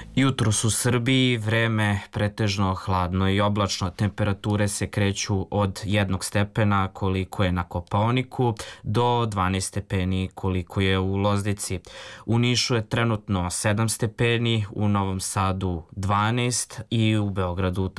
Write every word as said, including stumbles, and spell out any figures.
Jutros u Srbiji vreme pretežno hladno i oblačno. Temperature se kreću od jednog stepena koliko je na Kopaoniku do dvanaest stepeni koliko je u Loznici. U Nišu je trenutno sedam stepeni, u Novom Sadu dvanaest i u Beogradu